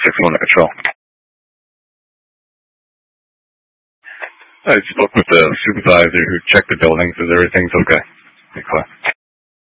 6-1 to control. I spoke with the supervisor who checked the buildings. Is everything's okay? Be clear.